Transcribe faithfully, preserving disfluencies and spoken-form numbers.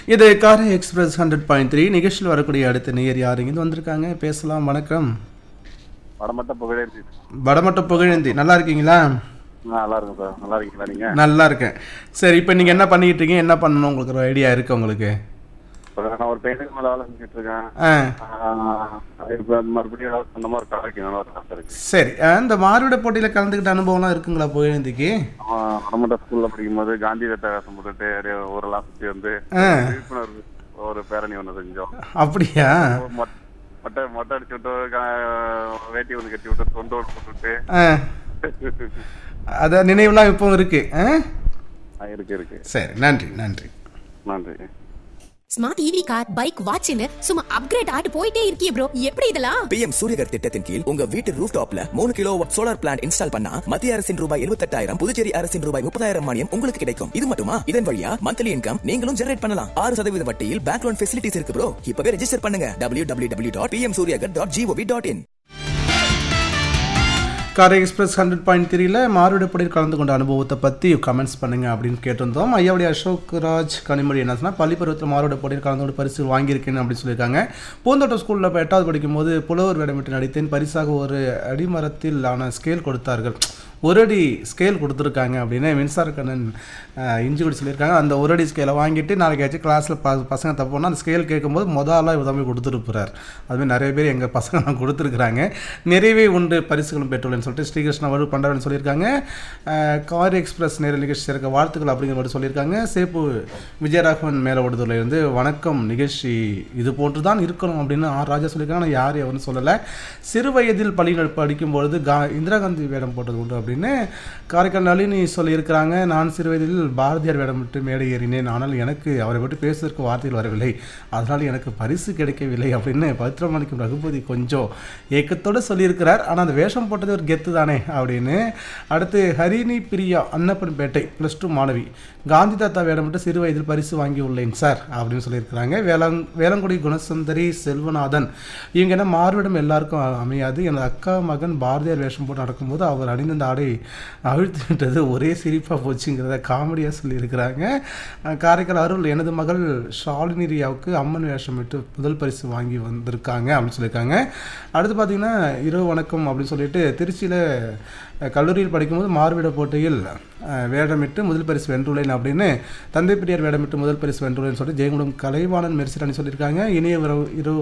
இது காரை express hundred point three நிகழ்ச்சியில் வரக்கூடிய அடுத்த நேயர் யார் இங்கிருந்து வந்திருக்காங்க பேசலாம். வணக்கம். வடமட்ட புகழேந்தி. வடமட்ட புகழேந்தி, நல்லா இருக்கீங்களா? நல்லா இருக்கும் சார். நல்லா இருக்கீங்களா நீங்க? நல்லா இருக்கேன். சரி, இப்போ நீங்கள் என்ன பண்ணிக்கிட்டு இருக்கீங்க, என்ன பண்ணணும் உங்களுக்கு ஒரு ஐடியா இருக்கு உங்களுக்கு? நான் ஒரு பெயிண்டிங் மேலே வேலை செஞ்சுட்டு இருக்கேன். இப்போ மறுபடியும் அந்த மாதிரி கலைக்கணும் ஒரு ஆசை இருக்கு. சரி, இந்த மாறுவிட போட்டியில் கலந்துக்கிட்ட அனுபவம்லாம் இருக்குங்களா புகழேந்திக்கு? வடமட்ட ஸ்கூல்ல படிக்கும் போது காந்தி ரத்தகாசம் போட்டுட்டு ஊரெல்லாம் சுற்றி வந்து விழிப்புணர்வு ஒரு பேரணி ஒன்று செஞ்சோம். அப்படியா? மொட்டை மொட்டை அடிச்சு விட்டு வேட்டி ஒன்று கட்டி விட்டு தொண்டு ஒன்று போட்டுவிட்டு அத நினைவுலாம் இப்போ இருக்கு. இருக்கு இருக்கு. சரி, நன்றி நன்றி நன்றி. ஸ்மார்ட் ஈவி கார் பைக் வாட்ச்னு சும்மா அப்கிரேட் ஆட்டு போயிட்டே இருக்கீ ப்ரோ. எப்படி இதெல்லாம்? பிஎம் சூரியகர் திட்டத்தின் கீழ் உங்க வீட்டு ரூஃப் டாப்ல மூணு கிலோவாட் சோலார் பிளான்ட் இன்ஸ்டால் பண்ணா மத்திய அரசின் ரூபாய் எழுபத்தெட்டாயிரம், புதுச்சேரி அரசின் ரூபாய் முப்பதாயிரம் மானியம் உங்களுக்கு கிடைக்கும். இது மட்டுமா, இதன் வழியா மந்த்லி இன்கம் நீங்களும் ஜெனரேட் பண்ணலாம். ஆறு சதவீத வட்டியில் பேங்க் லோன் ஃபெசிலிட்டிஸ் இருக்கு ப்ரோ. இப்பவே ரெஜிஸ்டர் பண்ணுங்க W W W dot B M Surya Ghar dot gov dot in. காரை எக்ஸ்பிரஸ் ஹண்ட்ரட் பாயிண்ட் த்ரீல மாறுவிடப்படியில் கலந்து கொண்ட அனுபவத்தை பற்றி கமெண்ட்ஸ் பண்ணுங்க அப்படின்னு கேட்டிருந்தோம். ஐயாவுடைய அசோக் ராஜ் கனிமொழி என்ன சொன்னால், பள்ளி பருவத்தில் மாறுவிடப்படியில் கலந்து கொண்டு பரிசு வாங்கியிருக்கேன் அப்படின்னு சொல்லியிருக்காங்க. பூந்தோட்டம் ஸ்கூலில் இப்போ எட்டாவது படிக்கும்போது புலவர் வேடமிட்டு நடித்தேன். பரிசாக ஒரு அடிமரத்தில் ஆன ஸ்கேல் கொடுத்தார்கள். ஒரு அடி ஸ்கேல் கொடுத்துருக்காங்க அப்படின்னு மின்சார கண்ணன் இஞ்சிக்குடி சொல்லியிருக்காங்க. அந்த ஒரு அடி ஸ்கேலை வாங்கிட்டு நாளைக்காச்சும் கிளாஸில் ப பசங்க தப்போன்னா அந்த ஸ்கேல் கேட்கும்போது முதலாக உதவி கொடுத்துருப்பார். அதுமாதிரி நிறைய பேர் எங்கள் பசங்க நான் கொடுத்துருக்குறாங்க. நிறைவே உண்டு பரிசுகளும் பெற்றுள்ளேன்னு சொல்லிட்டு ஸ்ரீகிருஷ்ண வரு பண்டவன் சொல்லியிருக்காங்க. கார் எக்ஸ்பிரஸ் நேரில் நிகழ்ச்சி சேர்க்க வாழ்த்துக்கள் அப்படிங்கிற மாதிரி சொல்லியிருக்காங்க. சேப்பு விஜயராகவன் மேலே ஓடுதூர்லேருந்து வணக்கம், நிகழ்ச்சி இது போன்று தான் இருக்கணும் அப்படின்னு ஆர் ராஜா சொல்லியிருக்காங்க. ஆனால் யார் எவரும் சொல்லலை. சிறு வயதில் பள்ளி படிக்கும்பொழுது கா இந்திரா காந்தி வேடம் போட்டது உண்டு அப்படின்னு காரைக்கால் நளினி சொல்லியிருக்கிறாங்க. நான் சிறு வயதில் பாரதியார் வேடம் விட்டு மேடை ஏறினேன். ஆனால் எனக்கு அவரை விட்டு பேசுவதற்கு வார்த்தைகள் வரவில்லை, அதனால் எனக்கு பரிசு கிடைக்கவில்லை அப்படின்னு பத்திரமணிக்கும் ரகுபதி கொஞ்சம் ஏக்கத்தோடு சொல்லியிருக்கிறார். ஆனால் அந்த வேஷம் போட்டது ஒரு கெத்து தானே அப்படின்னு. அடுத்து ஹரிணி பிரியா அன்னப்பன்பேட்டை ப்ளஸ் டூ மாணவி, காந்தி தாத்தா வேடம் விட்டு சிறு வயதில் பரிசு வாங்கி உள்ளேன் சார் அப்படின்னு சொல்லியிருக்கிறாங்க. வேளாங் வேளங்குடி குணசுந்தரி செல்வநாதன், இவங்க என்ன மாறுவிடம் எல்லாருக்கும் அமையாது. எனது அக்கா மகன் பாரதியார் வேஷம் போட்டு நடக்கும்போது அவர் அணிந்த ஆடை அவிழ்த்து விட்டது, ஒரே சிரிப்பாக போச்சுங்கிறத காமெடியாக சொல்லியிருக்கிறாங்க. காரைக்கால் அருள், எனது மகள் ஷாலினி ரியாவுக்கு அம்மன் வேஷம் விட்டு முதல் பரிசு வாங்கி வந்திருக்காங்க அப்படின்னு சொல்லியிருக்காங்க. அடுத்து பார்த்தீங்கன்னா இரவு வணக்கம் அப்படின்னு சொல்லிட்டு திருச்சியில் கல்லூரியில் படிக்கும்போது மாறுவிட போட்டியில் வேடமிட்டு முதல் பரிசு வென்றுள்ளேன் அப்படின்னு தந்தை பெரியார் வேடமிட்டு முதல் பரிசு வென்றுள்ளேன்னு சொல்லிட்டு ஜெயங்குடம் கலைவாணன் மெர்சிராணி சொல்லியிருக்காங்க. இனிய இரவு